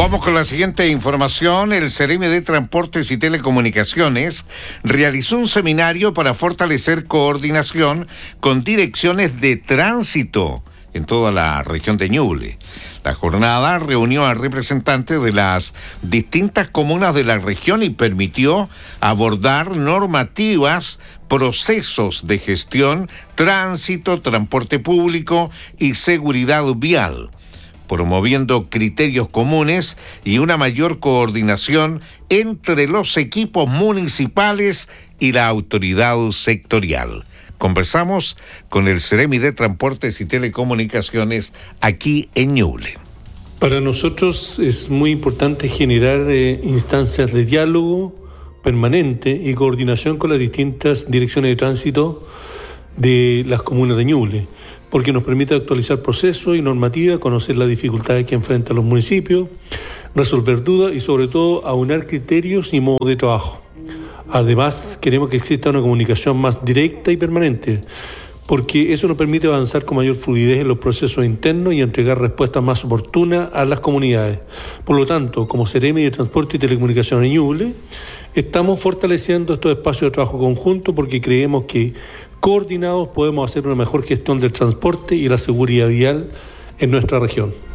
Vamos con la siguiente información. El Ceremi de Transportes y Telecomunicaciones realizó un seminario para fortalecer coordinación con direcciones de tránsito en toda la región de Ñuble. La jornada reunió a representantes de las distintas comunas de la región y permitió abordar normativas, procesos de gestión, tránsito, transporte público y seguridad vial, promoviendo criterios comunes y una mayor coordinación entre los equipos municipales y la autoridad sectorial. Conversamos con el Ceremi de Transportes y Telecomunicaciones aquí en Ñuble. Para nosotros es muy importante generar instancias de diálogo permanente y coordinación con las distintas direcciones de tránsito de las comunas de Ñuble, porque nos permite actualizar procesos y normativas, conocer las dificultades que enfrentan los municipios, resolver dudas y sobre todo aunar criterios y modos de trabajo. Además, queremos que exista una comunicación más directa y permanente, porque eso nos permite avanzar con mayor fluidez en los procesos internos y entregar respuestas más oportunas a las comunidades. Por lo tanto, como Ceremi de Transporte y Telecomunicaciones en Ñuble, estamos fortaleciendo estos espacios de trabajo conjunto porque creemos que coordinados podemos hacer una mejor gestión del transporte y la seguridad vial en nuestra región.